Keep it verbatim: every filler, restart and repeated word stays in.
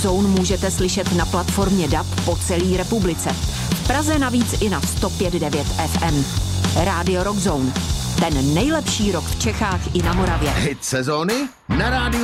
Zone můžete slyšet na platformě D A B po celé republice. V Praze navíc i na sto pět devět F M. Rádio Rock Zone. Ten nejlepší rock v Čechách i na Moravě. Hit sezóny na rádiu